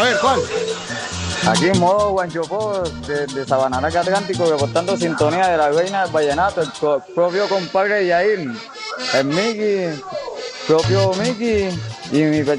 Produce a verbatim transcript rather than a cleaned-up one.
ver, ¿cuál? Aquí en modo Guanchopó de, de Sabanaraca Atlántico, reportando sintonía de la reina del vallenato, el co- propio compadre Yair, el Miki, propio Miki y mi